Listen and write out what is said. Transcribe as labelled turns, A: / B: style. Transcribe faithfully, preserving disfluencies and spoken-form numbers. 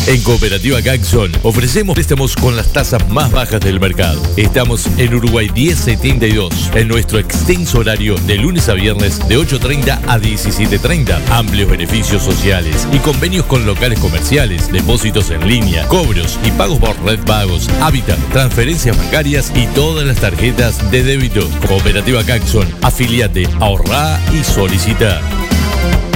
A: En Cooperativa Caxon ofrecemos préstamos con las tasas más bajas del mercado. Estamos en Uruguay diez setenta y dos, en nuestro extenso horario de lunes a viernes de ocho treinta a diecisiete treinta. Amplios beneficios sociales y convenios con locales comerciales, depósitos en línea, cobros y pagos por Red Pagos, Hábitat, transferencias bancarias y todas las tarjetas de débito. Cooperativa Caxon, afiliate, ahorrá y solicita.